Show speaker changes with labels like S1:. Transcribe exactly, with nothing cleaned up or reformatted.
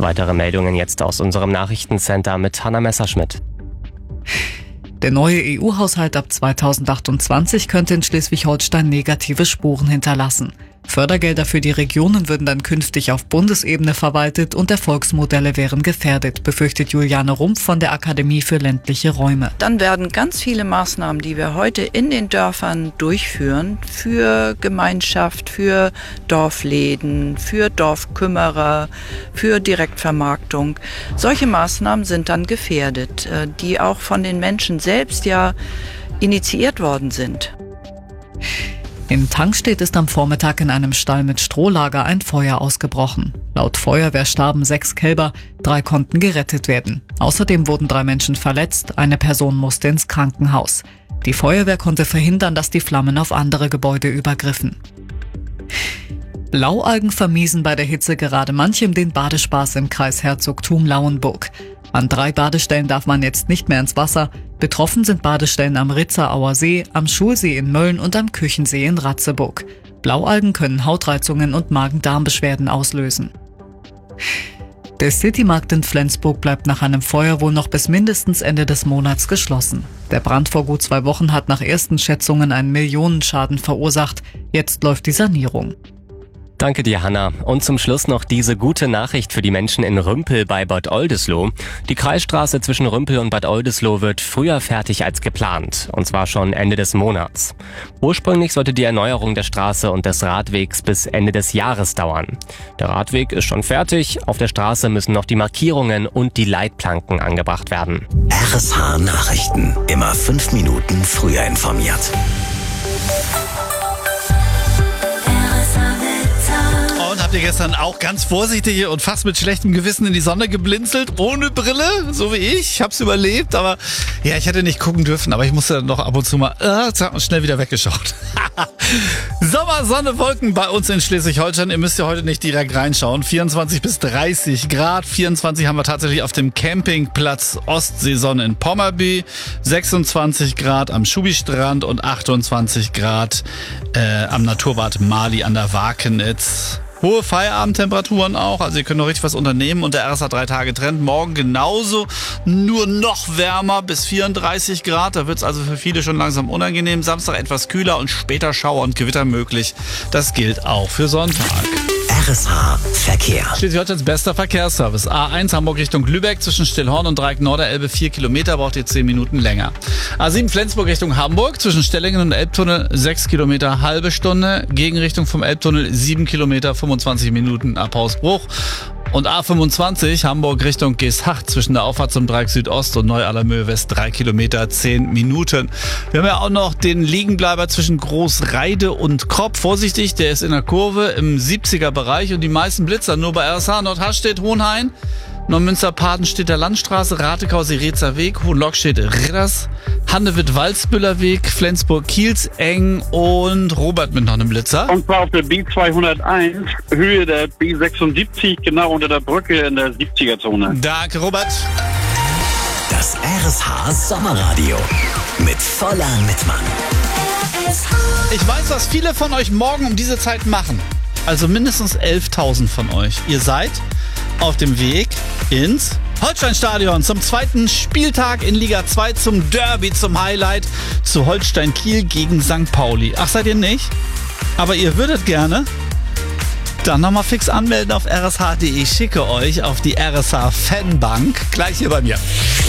S1: Weitere Meldungen jetzt aus unserem Nachrichtencenter mit Hanna Messerschmidt.
S2: Der neue E U-Haushalt ab zweitausendachtundzwanzig könnte in Schleswig-Holstein negative Spuren hinterlassen. Fördergelder für die Regionen würden dann künftig auf Bundesebene verwaltet und Erfolgsmodelle wären gefährdet, befürchtet Juliane Rumpf von der Akademie für ländliche Räume.
S3: Dann werden ganz viele Maßnahmen, die wir heute in den Dörfern durchführen, für Gemeinschaft, für Dorfläden, für Dorfkümmerer, für Direktvermarktung, solche Maßnahmen sind dann gefährdet, die auch von den Menschen selbst ja initiiert worden sind.
S2: In Tangstedt ist am Vormittag in einem Stall mit Strohlager ein Feuer ausgebrochen. Laut Feuerwehr starben sechs Kälber, drei konnten gerettet werden. Außerdem wurden drei Menschen verletzt, eine Person musste ins Krankenhaus. Die Feuerwehr konnte verhindern, dass die Flammen auf andere Gebäude übergriffen. Blaualgen vermiesen bei der Hitze gerade manchem den Badespaß im Kreis Herzogtum-Lauenburg. An drei Badestellen darf man jetzt nicht mehr ins Wasser. Betroffen sind Badestellen am Ritzerauer See, am Schulsee in Mölln und am Küchensee in Ratzeburg. Blaualgen können Hautreizungen und Magen-Darm-Beschwerden auslösen. Der Citymarkt in Flensburg bleibt nach einem Feuer wohl noch bis mindestens Ende des Monats geschlossen. Der Brand vor gut zwei Wochen hat nach ersten Schätzungen einen Millionenschaden verursacht. Jetzt läuft die Sanierung.
S1: Danke dir, Hanna. Und zum Schluss noch diese gute Nachricht für die Menschen in Rümpel bei Bad Oldesloe. Die Kreisstraße zwischen Rümpel und Bad Oldesloe wird früher fertig als geplant. Und zwar schon Ende des Monats. Ursprünglich sollte die Erneuerung der Straße und des Radwegs bis Ende des Jahres dauern. Der Radweg ist schon fertig. Auf der Straße müssen noch die Markierungen und die Leitplanken angebracht werden.
S4: R S H Nachrichten. Immer fünf Minuten früher informiert.
S5: Habt ihr gestern auch ganz vorsichtig und fast mit schlechtem Gewissen in die Sonne geblinzelt, ohne Brille, so wie ich. Ich hab's überlebt, aber ja, ich hätte nicht gucken dürfen, aber ich musste dann noch ab und zu mal äh, schnell wieder weggeschaut. Sommer, Sonne, Wolken bei uns in Schleswig-Holstein. Ihr müsst ja heute nicht direkt reinschauen. vierundzwanzig bis dreißig Grad. vierundzwanzig haben wir tatsächlich auf dem Campingplatz Ostseesonne in Pommerby. sechsundzwanzig Grad am Schubistrand und achtundzwanzig Grad äh, am Naturbad Mali an der Wakenitz. Hohe Feierabendtemperaturen auch, also ihr könnt noch richtig was unternehmen und der R S H drei Tage Trend. Morgen genauso, nur noch wärmer bis vierunddreißig Grad, da wird es also für viele schon langsam unangenehm. Samstag etwas kühler und später Schauer und Gewitter möglich. Das gilt auch für Sonntag.
S4: R S H Verkehr.
S5: Schleswig-Holsteins bester Verkehrsservice. A eins Hamburg Richtung Lübeck zwischen Stillhorn und Dreieck Norderelbe vier Kilometer, braucht ihr zehn Minuten länger. A sieben Flensburg Richtung Hamburg zwischen Stellingen und Elbtunnel sechs Kilometer, halbe Stunde. Gegenrichtung vom Elbtunnel sieben Kilometer, fünfundzwanzig Minuten ab Hausbruch. Und A fünfundzwanzig Hamburg Richtung Geesthacht zwischen der Auffahrt zum Dreieck Südost und Neu-Allermöhe West drei Kilometer, zehn Minuten. Wir haben ja auch noch den Liegenbleiber zwischen Großreide und Kropp. Vorsichtig, der ist in der Kurve im siebziger Bereich und die meisten Blitzer nur bei R S H Nordhastedt, Hohenhain, Neumünster-Padenstedter Landstraße, Ratekau-Seretzer Weg, Hohenlockstedt-Ridders, Handewitt-Walzbüller Weg, Flensburg-Kiels eng und Robert mit noch einem Blitzer.
S6: Und zwar auf der B zweihunderteins, Höhe der B sechsundsiebzig, genau unter der Brücke in der siebziger Zone.
S5: Danke, Robert.
S4: Das R S H Sommerradio mit voller Mitmann.
S5: Ich weiß, was viele von euch morgen um diese Zeit machen. Also mindestens elftausend von euch. Ihr seid auf dem Weg ins Holsteinstadion zum zweiten Spieltag in Liga zwei, zum Derby, zum Highlight, zu Holstein Kiel gegen Sankt Pauli. Ach, seid ihr nicht? Aber ihr würdet gerne? Dann nochmal fix anmelden auf r s h punkt d e. Ich schicke euch auf die R S H Fanbank gleich hier bei mir.